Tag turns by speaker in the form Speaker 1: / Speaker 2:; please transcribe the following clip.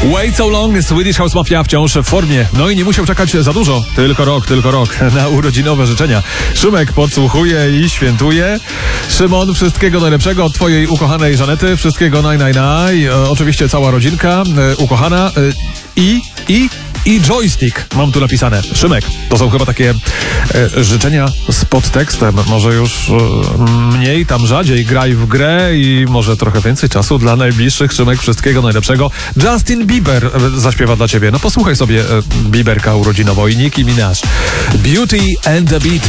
Speaker 1: Wait So Long, Swedish House Mafia wciąż w formie. No i nie musiał czekać za dużo. Tylko rok na urodzinowe życzenia. Szymek podsłuchuje i świętuje. Szymon, wszystkiego najlepszego od twojej ukochanej Żanety. Wszystkiego oczywiście cała rodzinka ukochana i joystick mam tu napisane. Szymek, to są chyba takie życzenia z podtekstem. Może już mniej, tam rzadziej graj w grę i może trochę więcej czasu dla najbliższych. Szymek, wszystkiego najlepszego. Justin Bieber zaśpiewa dla ciebie. No posłuchaj sobie Bieberka urodzinowo i Nicki Minaj. Beauty and the Beat.